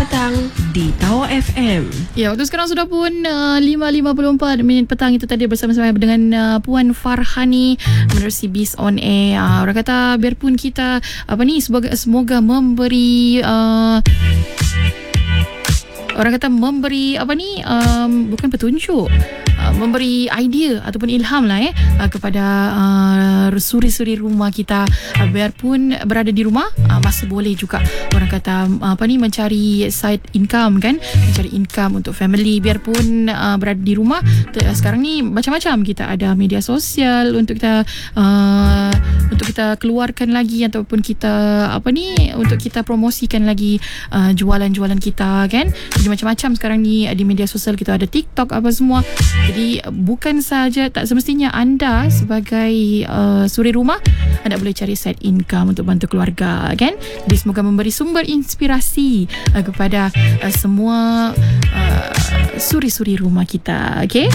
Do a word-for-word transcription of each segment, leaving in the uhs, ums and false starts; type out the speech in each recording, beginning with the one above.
petang di Tawa F M. Ya, waktu sekarang sudah pun uh, lima lima puluh empat minit petang. Itu tadi bersama-sama dengan uh, Puan Farhani menerusi Biz on Air. Uh, orang kata biarpun kita apa ni semoga, semoga memberi uh, orang kata memberi apa ni um, bukan petunjuk, uh, memberi idea ataupun ilham lah eh uh, kepada uh, suri-suri rumah kita, uh, biarpun berada di rumah uh, masih boleh juga orang kata uh, apa ni mencari side income kan, mencari income untuk family biarpun uh, berada di rumah. Ter- sekarang ni macam-macam, kita ada media sosial untuk kita uh, untuk kita keluarkan lagi ataupun kita apa ni untuk kita promosikan lagi uh, jualan-jualan kita kan. Jadi macam-macam sekarang ni di media sosial, kita ada TikTok apa semua. Jadi bukan saja, tak semestinya anda sebagai uh, suri rumah anda boleh cari side income untuk bantu keluarga kan. Jadi semoga memberi sumber inspirasi uh, kepada uh, semua uh, suri-suri rumah kita. Okay,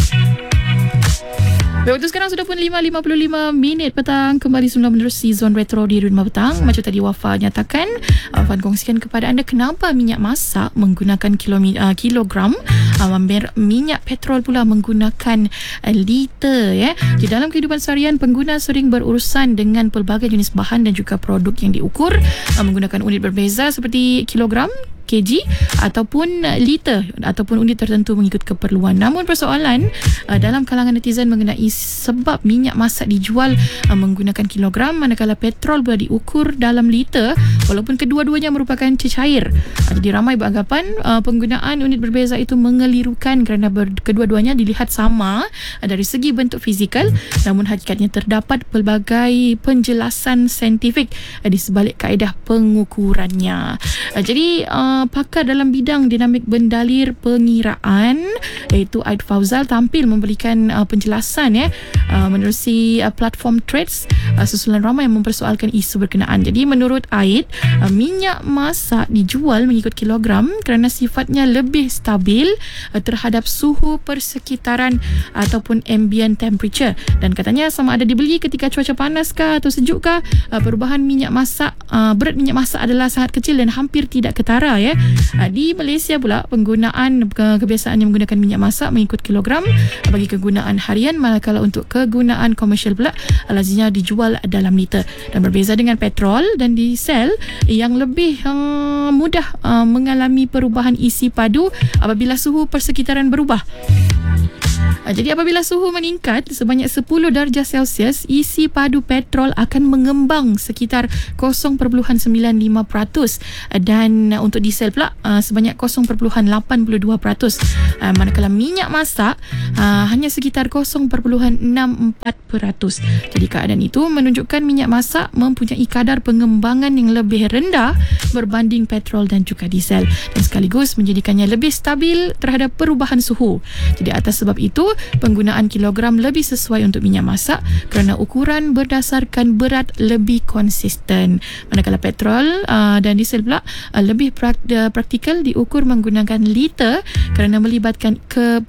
waktu sekarang sudah pun lima lima puluh lima minit petang. Kembali semula menerusi Zon Retro di Rumah Petang. Macam tadi Wafa nyatakan, Wafa kongsikan kepada anda kenapa minyak masak menggunakan kilo, uh, kilogram, uh, minyak petrol pula menggunakan uh, liter ya. Di dalam kehidupan seharian, pengguna sering berurusan dengan pelbagai jenis bahan dan juga produk yang diukur uh, menggunakan unit berbeza seperti kilogram, kg ataupun liter ataupun unit tertentu mengikut keperluan. Namun persoalan uh, dalam kalangan netizen mengenai sebab minyak masak dijual uh, menggunakan kilogram manakala petrol pula diukur dalam liter, walaupun kedua-duanya merupakan cecair. Uh, jadi ramai beranggapan uh, penggunaan unit berbeza itu mengelirukan kerana ber- kedua-duanya dilihat sama uh, dari segi bentuk fizikal, namun hakikatnya terdapat pelbagai penjelasan saintifik uh, di sebalik kaedah pengukurannya. Uh, jadi uh, pakar dalam bidang dinamik bendalir pengiraan iaitu Aid Fauzal tampil memberikan uh, penjelasan ya uh, menerusi uh, platform Threads uh, susulan ramai yang mempersoalkan isu berkenaan. Jadi menurut Aid, uh, minyak masak dijual mengikut kilogram kerana sifatnya lebih stabil uh, terhadap suhu persekitaran ataupun ambient temperature, dan katanya sama ada dibeli ketika cuaca panas kah atau sejuk kah, uh, perubahan minyak masak uh, berat minyak masak adalah sangat kecil dan hampir tidak ketara ya. Di Malaysia pula penggunaan kebiasaannya menggunakan minyak masak mengikut kilogram bagi kegunaan harian, manakala untuk kegunaan komersial pula lazimnya dijual dalam liter. Dan berbeza dengan petrol dan diesel yang lebih uh, mudah uh, mengalami perubahan isi padu apabila suhu persekitaran berubah. Jadi apabila suhu meningkat sebanyak sepuluh darjah Celsius, isi padu petrol akan mengembang sekitar kosong perpuluhan sembilan lima peratus, dan untuk diesel pula sebanyak kosong perpuluhan lapan dua peratus, manakala minyak masak hanya sekitar kosong perpuluhan enam empat peratus. Jadi keadaan itu menunjukkan minyak masak mempunyai kadar pengembangan yang lebih rendah berbanding petrol dan juga diesel, dan sekaligus menjadikannya lebih stabil terhadap perubahan suhu. Jadi atas sebab itu penggunaan kilogram lebih sesuai untuk minyak masak kerana ukuran berdasarkan berat lebih konsisten, manakala petrol uh, dan diesel pula uh, lebih prak- praktikal diukur menggunakan liter kerana melibatkan ke